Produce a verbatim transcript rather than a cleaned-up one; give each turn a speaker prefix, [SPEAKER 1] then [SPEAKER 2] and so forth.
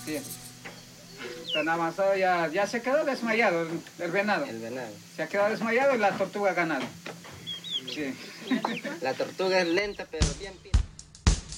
[SPEAKER 1] Sí. Tan avanzado ya, ya se quedó desmayado el, el venado.
[SPEAKER 2] El venado.
[SPEAKER 1] Se ha quedado desmayado y la tortuga ha ganado. Sí.
[SPEAKER 2] La tortuga es lenta, pero bien pila.